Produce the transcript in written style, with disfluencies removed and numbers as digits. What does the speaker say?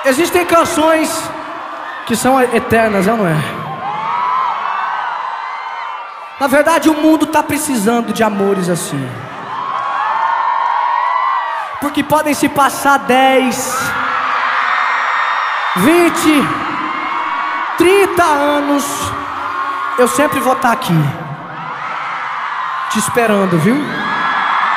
Existem canções que são eternas, não é? Na verdade, o mundo está precisando de amores assim. Porque podem se passar 10, 20, 30 anos, eu sempre vou estar aqui, te esperando, viu?